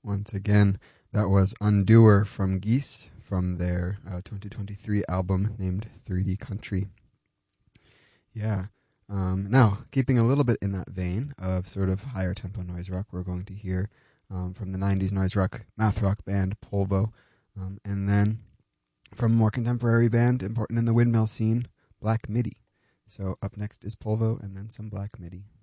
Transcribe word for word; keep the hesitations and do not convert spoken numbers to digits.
once again. That was Undoer from Geese from their uh, twenty twenty-three album named three D Country. Yeah. Um, now, keeping a little bit in that vein of sort of higher tempo noise rock, we're going to hear um, from the nineties noise rock, math rock band Polvo. Um, and then from a more contemporary band, important in the windmill scene, Black Midi. So up next is Polvo and then some Black Midi.